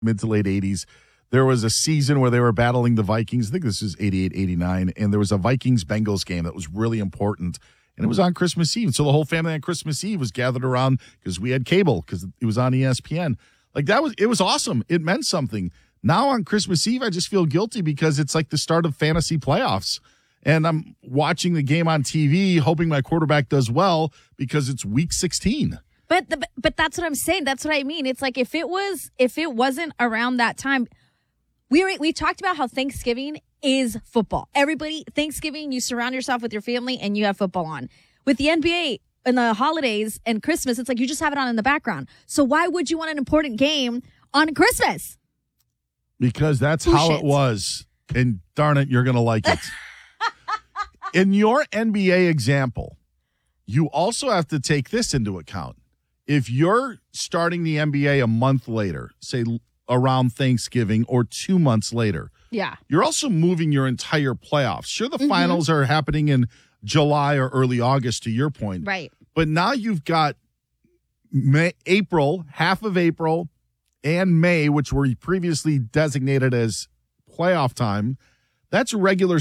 mid to late 80s. There was a season where they were battling the Vikings. I think this is 88, 89. And there was a Vikings-Bengals game that was really important. And it was on Christmas Eve. So the whole family on Christmas Eve was gathered around because we had cable because it was on ESPN. Like it was awesome. It meant something. Now on Christmas Eve, I just feel guilty because it's like the start of fantasy playoffs. And I'm watching the game on TV, hoping my quarterback does well because it's week 16. But that's what I'm saying. That's what I mean. It's like if it wasn't around that time, we talked about how Thanksgiving is football. Everybody, Thanksgiving, you surround yourself with your family and you have football on. With the NBA and the holidays and Christmas, it's like you just have it on in the background. So why would you want an important game on Christmas? Because that's how it was. And darn it, you're going to like it. In your NBA example, you also have to take this into account. If you're starting the NBA a month later, say around Thanksgiving or 2 months later, yeah, you're also moving your entire playoffs. Sure, the finals are happening in July or early August, to your point. Right. But now you've got April, half of April, and May, which were previously designated as playoff time. That's regular